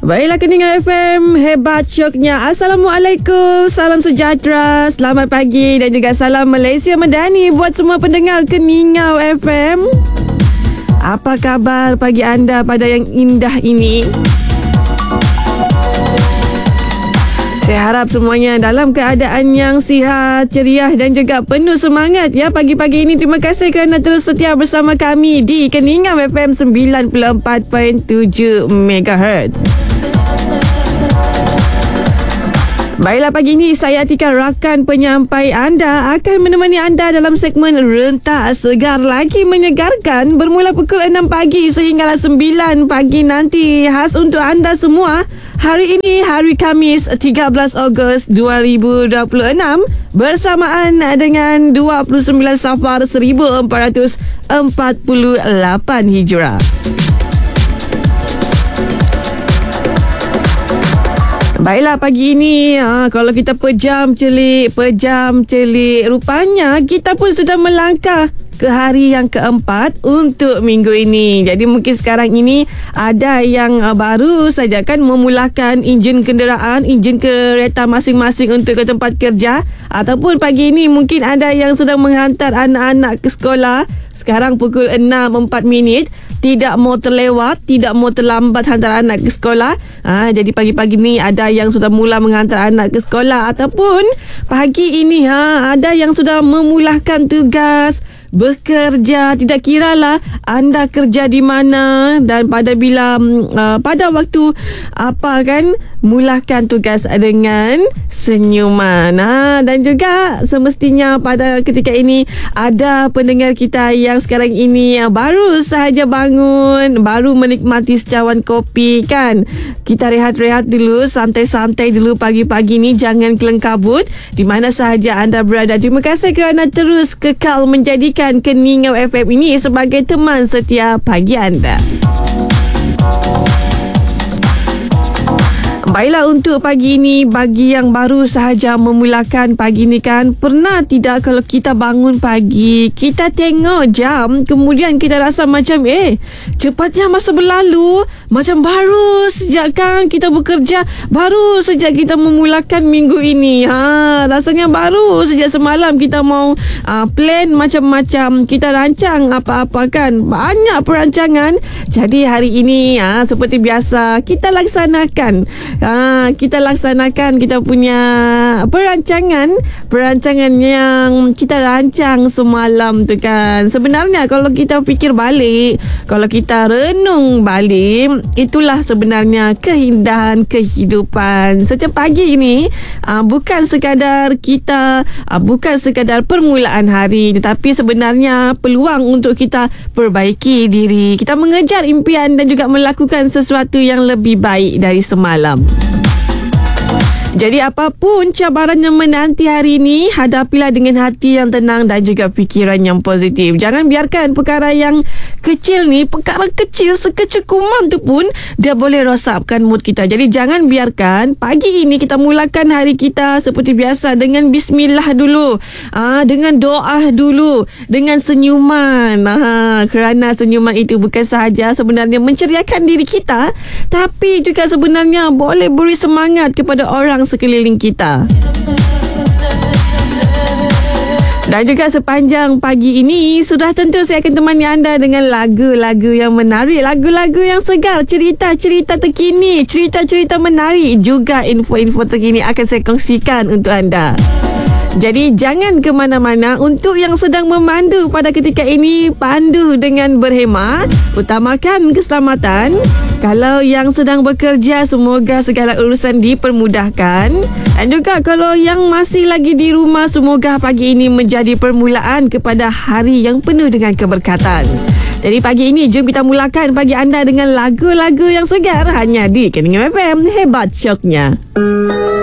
Baiklah, Keningan FM, hebat syoknya. Assalamualaikum, salam sejahtera, selamat pagi dan juga salam Malaysia Madani buat semua pendengar Keningan FM. Apa khabar pagi anda pada yang indah ini? Saya harap semuanya dalam keadaan yang sihat, ceria dan juga penuh semangat ya pagi-pagi ini. Terima kasih kerana terus setia bersama kami di Keningan FM 94.7 MHz. Baiklah, pagi ini saya Atika, rakan penyampai anda, akan menemani anda dalam segmen Rentak Segar Lagi Menyegarkan bermula pukul 6 pagi sehinggalah 9 pagi nanti, khas untuk anda semua. Hari ini hari Khamis 13 Ogos 2026 bersamaan dengan 29 Safar 1448 Hijrah. Baiklah, pagi ini kalau kita pejam celik rupanya kita pun sudah melangkah ke hari yang keempat untuk minggu ini. Jadi mungkin sekarang ini ada yang baru saja kan memulakan enjin kenderaan, enjin kereta masing-masing untuk ke tempat kerja, ataupun pagi ini mungkin ada yang sedang menghantar anak-anak ke sekolah. Sekarang pukul 6.04, tidak mau terlewat, tidak mau terlambat hantar anak ke sekolah. Jadi pagi-pagi ni ada yang sudah mula menghantar anak ke sekolah, ataupun pagi ini ada yang sudah memulakan tugas bekerja. Tidak kiralah anda kerja di mana dan pada waktu apa kan, mulakan tugas dengan senyuman. Dan juga semestinya pada ketika ini ada pendengar kita yang sekarang ini baru sahaja bangun, baru menikmati secawan kopi kan. Kita rehat-rehat dulu, santai-santai dulu pagi-pagi ni, jangan kelengkabut di mana sahaja anda berada. Terima kasih kerana terus kekal menjadikan Keningan FM ini sebagai teman setia pagi anda. Baiklah, untuk pagi ini, bagi yang baru sahaja memulakan pagi ni kan, pernah tidak kalau kita bangun pagi, kita tengok jam, kemudian kita rasa macam cepatnya masa berlalu, macam baru sejak kan kita bekerja, baru sejak kita memulakan minggu ini. Rasanya baru sejak semalam kita mau plan macam-macam, kita rancang apa-apa kan, banyak perancangan. Jadi hari ini seperti biasa kita laksanakan kita punya perancangan yang kita rancang semalam tu kan. Sebenarnya kalau kita fikir balik, kalau kita renung balik, itulah sebenarnya keindahan kehidupan. Setiap pagi ini bukan sekadar permulaan hari, tetapi sebenarnya peluang untuk kita perbaiki diri, kita mengejar impian dan juga melakukan sesuatu yang lebih baik dari semalam. Jadi apapun cabaran yang menanti hari ini, hadapilah dengan hati yang tenang dan juga fikiran yang positif. Jangan biarkan perkara yang kecil ni, perkara kecil sekecil kuman tu pun dia boleh rosakkan mood kita. Jadi jangan biarkan pagi ini kita mulakan hari kita seperti biasa dengan bismillah dulu, dengan doa dulu, dengan senyuman. Kerana senyuman itu bukan sahaja sebenarnya menceriakan diri kita, tapi juga sebenarnya boleh beri semangat kepada orang sekeliling kita. Dan juga sepanjang pagi ini sudah tentu saya akan temani anda dengan lagu-lagu yang menarik, lagu-lagu yang segar, cerita-cerita terkini, cerita-cerita menarik, juga info-info terkini akan saya kongsikan untuk anda. Jadi jangan ke mana-mana. Untuk yang sedang memandu pada ketika ini, pandu dengan berhemah, utamakan keselamatan. Kalau yang sedang bekerja, semoga segala urusan dipermudahkan. Dan juga kalau yang masih lagi di rumah, semoga pagi ini menjadi permulaan kepada hari yang penuh dengan keberkatan. Jadi pagi ini jom kita mulakan pagi anda dengan lagu-lagu yang segar hanya di Keningan FM, hebat syoknya.